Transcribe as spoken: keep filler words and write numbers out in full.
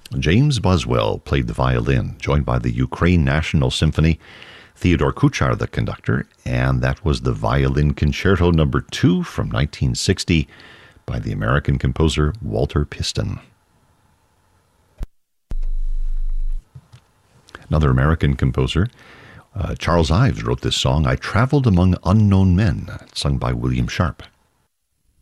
James Boswell played the violin, joined by the Ukraine National Symphony, Theodore Kuchar the conductor, and that was the Violin Concerto number two from nineteen sixty by the American composer Walter Piston. Another American composer, uh, Charles Ives, wrote this song, I Traveled Among Unknown Men, sung by William Sharp.